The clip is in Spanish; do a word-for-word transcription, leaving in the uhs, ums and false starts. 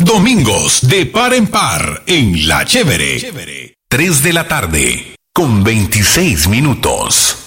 Domingos de par en par en La Chévere. tres de la tarde con veintiséis minutos.